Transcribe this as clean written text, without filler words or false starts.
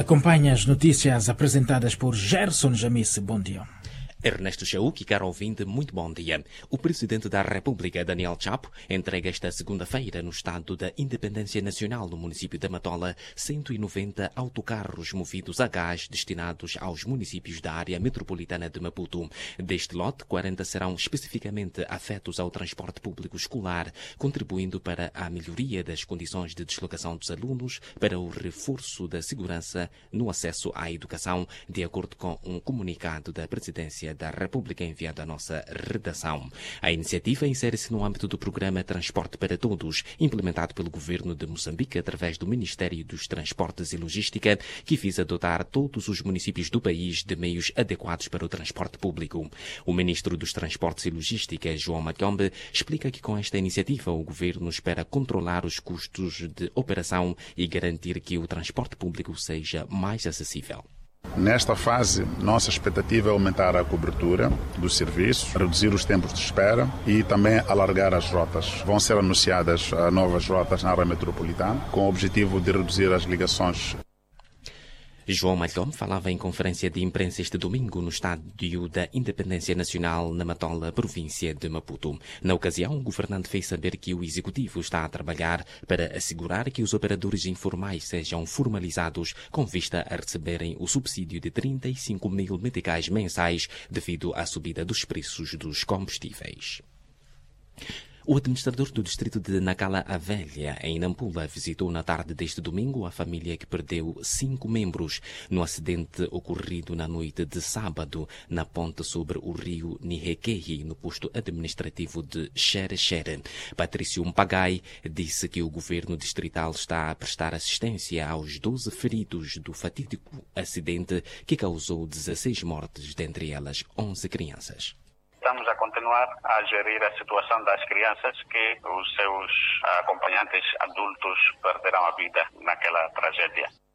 Acompanhe as notícias apresentadas por Gerson Jamice. Bom dia. Ernesto Chauque, caro ouvinte, muito bom dia. O Presidente da República, Daniel Chapo, entrega esta segunda-feira no Estado da Independência Nacional, no município de Matola, 190 autocarros movidos a gás destinados aos municípios da área metropolitana de Maputo. Deste lote, 40 serão especificamente afetos ao transporte público escolar, contribuindo para a melhoria das condições de deslocação dos alunos, para o reforço da segurança no acesso à educação, de acordo com um comunicado da Presidência da República enviado à nossa redação. A iniciativa insere-se no âmbito do programa Transporte para Todos, implementado pelo governo de Moçambique através do Ministério dos Transportes e Logística, que visa dotar todos os municípios do país de meios adequados para o transporte público. O ministro dos Transportes e Logística, João Macombe, explica que com esta iniciativa o governo espera controlar os custos de operação e garantir que o transporte público seja mais acessível. Nesta fase, nossa expectativa é aumentar a cobertura dos serviços, reduzir os tempos de espera e também alargar as rotas. Vão ser anunciadas novas rotas na área metropolitana, com o objetivo de reduzir as ligações. João Malhom falava em conferência de imprensa este domingo no Estádio da Independência Nacional, na Matola, província de Maputo. Na ocasião, o governante fez saber que o Executivo está a trabalhar para assegurar que os operadores informais sejam formalizados com vista a receberem o subsídio de 35 mil meticais mensais devido à subida dos preços dos combustíveis. O administrador do distrito de Nacala a Velha, em Nampula, visitou na tarde deste domingo a família que perdeu 5 membros no acidente ocorrido na noite de sábado na ponte sobre o rio Nihekehi, no posto administrativo de Xere-Xere. Patrício Mpagai disse que o governo distrital está a prestar assistência aos 12 feridos do fatídico acidente que causou 16 mortes, dentre elas 11 crianças. Estamos a continuar a gerir a situação das crianças que os seus acompanhantes adultos perderam a vida naquela tragédia.